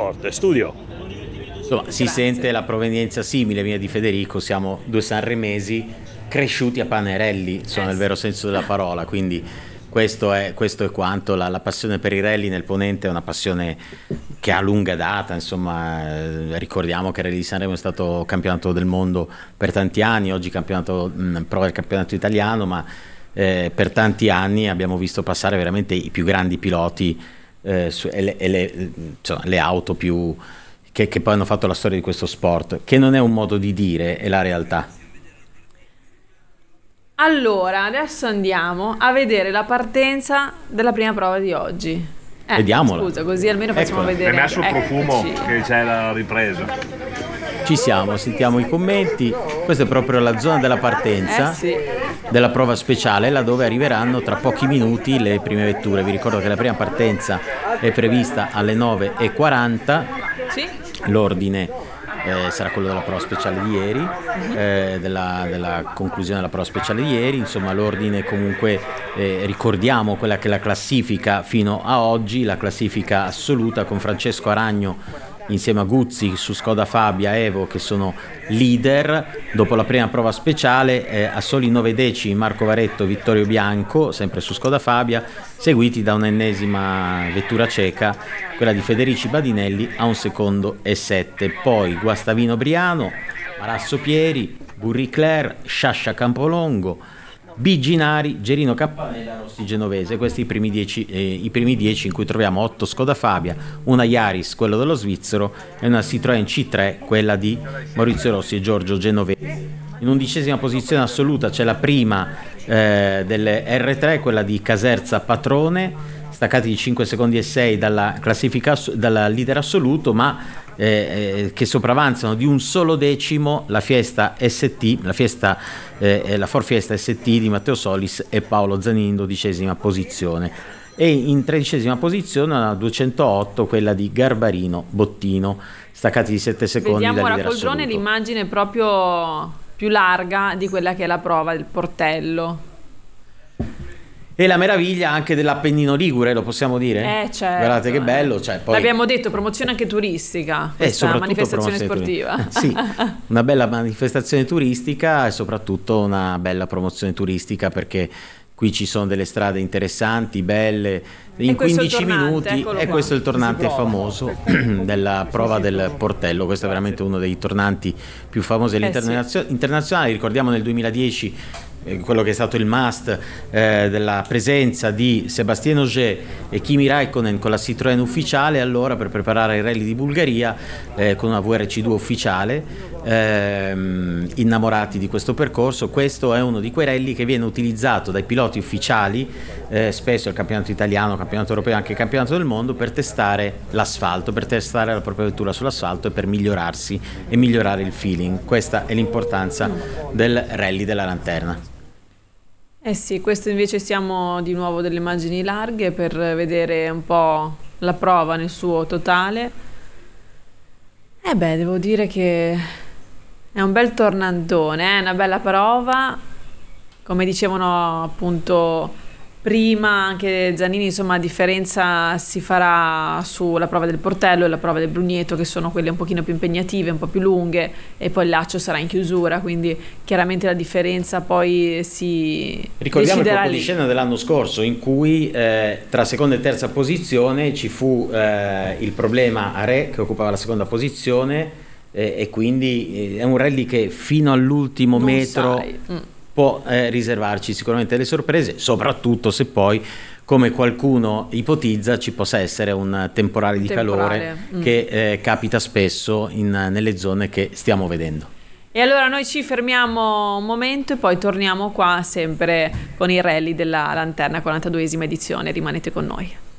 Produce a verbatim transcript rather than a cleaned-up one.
forte. Studio. Insomma, si sente la provenienza simile mia di Federico, siamo due sanremesi cresciuti a Panerelli, insomma, nel vero senso della parola, quindi questo è, questo è quanto. La, la passione per i rally nel Ponente è una passione che ha lunga data, insomma, eh, ricordiamo che il Rally di Sanremo è stato campionato del mondo per tanti anni, oggi campionato, mh, prova il campionato italiano, ma eh, per tanti anni abbiamo visto passare veramente i più grandi piloti eh, su, e, le, e le, insomma, le auto più che, che poi hanno fatto la storia di questo sport, che non è un modo di dire, è la realtà. Allora, adesso andiamo a vedere la partenza della prima prova di oggi. Eh, Vediamola. Scusa, così almeno facciamo Eccola. vedere. Mi ha sul profumo Eccoci. che c'è la ripresa. Ci siamo, sentiamo i commenti. Questa è proprio la zona della partenza Eh sì. della prova speciale, laddove arriveranno tra pochi minuti le prime vetture. Vi ricordo che la prima partenza è prevista alle nove e quaranta. Sì. L'ordine eh, sarà quello della prova speciale di ieri, eh, della, della conclusione della prova speciale di ieri. Insomma, l'ordine comunque, eh, ricordiamo quella che è la classifica fino a oggi, la classifica assoluta, con Francesco Aragno insieme a Guzzi su Skoda Fabia, Evo, che sono leader. Dopo la prima prova speciale, eh, a soli nove decimi Marco Varetto, Vittorio Bianco, sempre su Skoda Fabia, seguiti da un'ennesima vettura ceca, quella di Federici Badinelli, a un secondo e sette. Poi Guastavino Briano, Marasso Pieri, Burri Claire, Sciascia Campolongo, Biginari, Gerino Campanella, Rossi Genovese. Questi i primi dieci, eh, i primi dieci in cui troviamo otto Skoda Fabia, una Yaris, quello dello svizzero, e una Citroën C tre, quella di Maurizio Rossi e Giorgio Genovese. In undicesima posizione assoluta c'è la prima eh, delle R tre, quella di Caserza Patrone, staccati di cinque secondi e sei dalla classifica, dalla leader assoluto, ma eh, eh, che sopravanzano di un solo decimo la Fiesta S T, la Fiesta eh, la Ford Fiesta S T di Matteo Solis e Paolo Zanini in dodicesima posizione, e in tredicesima posizione la duecentootto, quella di Garbarino Bottino, staccati di sette secondi Vediamo dal la leader poltrone, assoluto. l'immagine proprio più larga di quella che è la prova del portello. E la meraviglia anche dell'Appennino Ligure, lo possiamo dire? Eh, certo. Guardate che bello, cioè, poi... L'abbiamo detto, promozione anche turistica, E questa soprattutto manifestazione promozione sportiva. turistica. Sì, una bella manifestazione turistica e soprattutto una bella promozione turistica, perché qui ci sono delle strade interessanti, belle, in questo è il quindici tornante, minuti, eccolo e qua. questo è il tornante famoso della prova del portello. Questo è veramente uno dei tornanti più famosi Eh internazionali. Ricordiamo nel duemiladodici eh, quello che è stato il must eh, della presenza di Sébastien Ogier e Kimi Räikkönen con la Citroën ufficiale, allora, per preparare il rally di Bulgaria, eh, con una V R C due ufficiale, ehm, innamorati di questo percorso. Questo è uno di quei rally che viene utilizzato dai piloti ufficiali, eh, spesso il campionato italiano, campionato europeo, anche il campionato del mondo, per testare l'asfalto, per testare la propria vettura sull'asfalto e per migliorarsi e migliorare il feeling. Questa è l'importanza del rally della lanterna. Eh sì, questo invece siamo di nuovo delle immagini larghe per vedere un po' la prova nel suo totale. Eh beh, devo dire che è un bel tornantone, è una bella prova. Come dicevano appunto prima anche Zanini, insomma, a differenza si farà sulla prova del portello e la prova del Brugneto, che sono quelle un pochino più impegnative, un po' più lunghe, e poi il Laccio sarà in chiusura, quindi chiaramente la differenza poi si Ricordiamo il deciderà colpo lì. di scena dell'anno scorso, in cui eh, tra seconda e terza posizione ci fu eh, il problema Are, che occupava la seconda posizione, eh, e quindi eh, è un rally che fino all'ultimo Non metro sai. Mm. può eh, riservarci sicuramente delle sorprese, soprattutto se poi, come qualcuno ipotizza, ci possa essere un temporale di Temporale, calore mm. che eh, capita spesso in, nelle zone che stiamo vedendo. E allora noi ci fermiamo un momento e poi torniamo qua sempre con il rally della Lanterna, quarantaduesima edizione. Rimanete con noi.